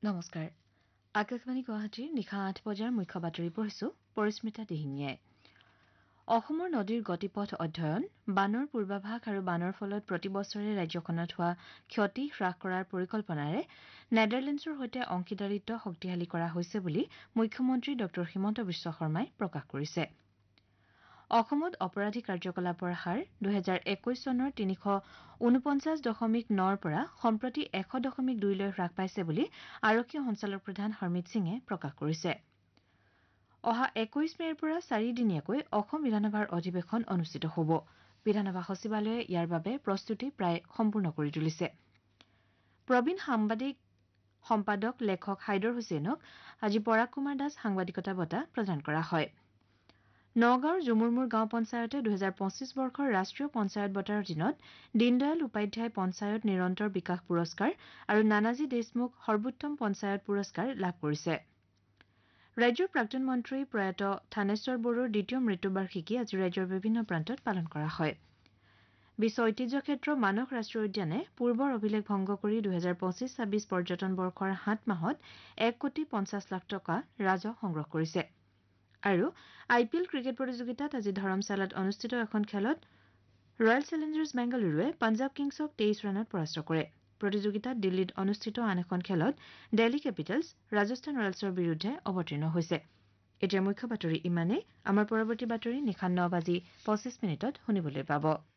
নমস্কাৰ আকাশবাণী গুৱাহাটীৰ নিশা ৮ বজাৰ মুখ্য বাতৰি পঢ়িছো পৰিস্মিতা দিহিঙীয়ে অসমৰ নদীৰ গতিপথ অধ্যয়ন বানৰ পূৰ্বাভাস আৰু বানৰ ফলত প্ৰতি বছৰে ৰাজ্যখনত হোৱা ক্ষতি হ্ৰাস কৰাৰ পৰিকল্পনাৰে নেদাৰলেণ্ডছৰ সৈতে অংশীদাৰিত্ব শক্তিশালী কৰা হৈছে বুলি মুখ্যমন্ত্ৰী ড হিমন্ত বিশ্ব শৰ্মাই প্ৰকাশ কৰিছে অসমত অপৰাধী কাৰ্যকলাপৰ হাৰ 2021 চনৰ 349.9ৰ পৰা সম্প্ৰতি 100.2 লৈ হ্ৰাস পাইছে বুলি আৰক্ষী সঞ্চালক প্ৰধান হৰমিত সিঙে প্ৰকাশ কৰিছে অহা 21 মেৰ পৰা 4 দিনীয়াকৈ অসম বিধানসভাৰ অধিৱেশন অনুষ্ঠিত হ'ব বিধানসভা সচিবালয়ে ইয়াৰ বাবে প্ৰস্তুতি প্ৰায় সম্পূৰ্ণ কৰি তুলিছে প্ৰবীণ সাংবাদিক সম্পাদক লেখক হাইদৰ হুছেইনক আজি পৰাগ কুমাৰ দাস সাংবাদিকতা বঁটা প্ৰদান কৰা হয় নগাঁৱৰ জুমুৰমুৰ গাঁও পঞ্চায়তে 2025 বৰ্ষৰ ৰাষ্ট্ৰীয় পঞ্চায়ত বঁটাৰ অধীনত দীনদয়াল উপাধ্যায় পঞ্চায়ত নিৰন্তৰ বিকাশ পুৰস্কাৰ আৰু নানাজী দেশমুখ সৰ্বোত্তম পঞ্চায়ত পুৰস্কাৰ লাভ কৰিছে ৰাজ্যৰ প্ৰাক্তন মন্ত্ৰী প্ৰয়াত থানেশ্বৰ বড়োৰ দ্বিতীয় মৃত্যুবাৰ্ষিকী আজি ৰাজ্যৰ বিভিন্ন প্ৰান্তত পালন কৰা হয় বিশ্ব ঐতিহ্য ক্ষেত্ৰ মানস ৰাষ্ট্ৰীয় উদ্যানে পূৰ্বৰ অভিলেখ ভংগ কৰি 2025-26 পৰ্যটন বৰ্ষৰ 7 মাহত 1,50,00,000 টকা ৰাজহ সংগ্ৰহ কৰিছে আৰু আইপিএল ক্ৰিকেট প্ৰতিযোগিতাত আজি ধৰমশালাত অনুষ্ঠিত এখন খেলত ৰয়েল চেলেঞ্জাৰ্ছ বেংগালুৰুৱে পাঞ্জাব কিংছক 23 ৰানত পৰাস্ত কৰে প্ৰতিযোগিতাত দিল্লীত অনুষ্ঠিত আন এখন খেলত দিল্লী কেপিটেলছ ৰাজস্থান ৰয়েলছৰ বিৰুদ্ধে অৱতীৰ্ণ হৈছে এতিয়া মুখ্য বাতৰি ইমানে আমাৰ পৰৱৰ্তী বাতৰি নিশা 9:25 শুনিবলৈ পাব